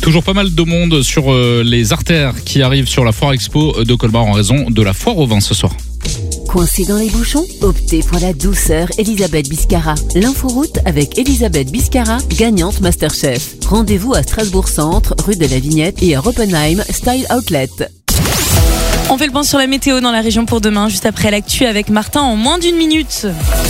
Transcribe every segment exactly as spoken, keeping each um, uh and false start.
Toujours pas mal de monde sur euh, les artères qui arrivent sur la foire expo de Colmar en raison de la foire au vin ce soir. Coincé dans les bouchons? Optez pour la douceur Elisabeth Biscara. L'inforoute avec Elisabeth Biscara, gagnante Masterchef. Rendez-vous à Strasbourg Centre, rue de la Vignette et à Oppenheim Style Outlet. On fait le point sur la météo dans la région pour demain, juste après l'actu avec Martin en moins d'une minute.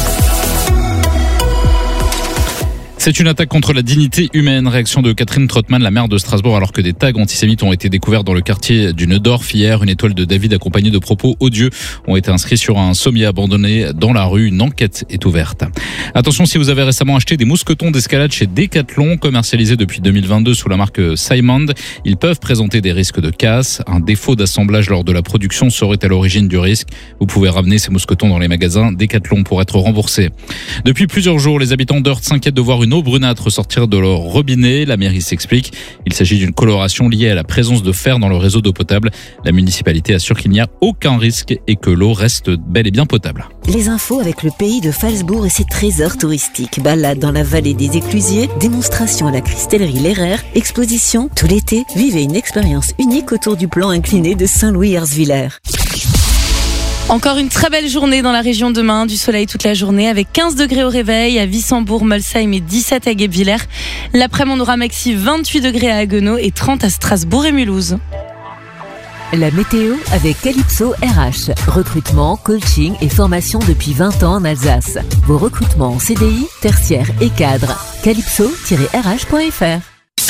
C'est une attaque contre la dignité humaine. Réaction de Catherine Trottmann, la maire de Strasbourg, alors que des tags antisémites ont été découverts dans le quartier du Neudorf hier. Une étoile de David accompagnée de propos odieux ont été inscrits sur un sommier abandonné dans la rue. Une enquête est ouverte. Attention, si vous avez récemment acheté des mousquetons d'escalade chez Decathlon, commercialisés depuis deux mille vingt-deux sous la marque Simond, ils peuvent présenter des risques de casse. Un défaut d'assemblage lors de la production serait à l'origine du risque. Vous pouvez ramener ces mousquetons dans les magasins Decathlon pour être remboursés. Depuis plusieurs jours, les habitants d'Eurt s'inquiètent de voir une eau brunâtre sortir de leur robinet. La mairie s'explique. Il s'agit d'une coloration liée à la présence de fer dans le réseau d'eau potable. La municipalité assure qu'il n'y a aucun risque et que l'eau reste bel et bien potable. Les infos avec le pays de Phalsbourg et ses trésors touristiques. Balade dans la vallée des Éclusiers, démonstration à la cristallerie L'Herrère, exposition tout l'été. Vivez une expérience unique autour du plan incliné de Saint-Louis-Herzviller. Encore une très belle journée dans la région demain, du soleil toute la journée avec quinze degrés au réveil à Wissembourg, Molsheim et dix-sept à Guebwiller. L'après-midi, on aura maxi vingt-huit degrés à Haguenau et trente à Strasbourg et Mulhouse. La météo avec Calypso R H. Recrutement, coaching et formation depuis vingt ans en Alsace. Vos recrutements en C D I, tertiaire et cadre. calypso tiret r h point f r.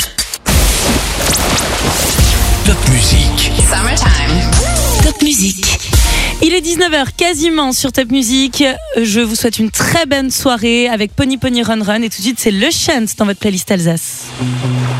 Top musique. Summertime. Top musique. Il est dix-neuf heures quasiment sur Top Music. Je vous souhaite une très bonne soirée avec Pony Pony Run Run et tout de suite c'est Le Chant dans votre playlist Alsace.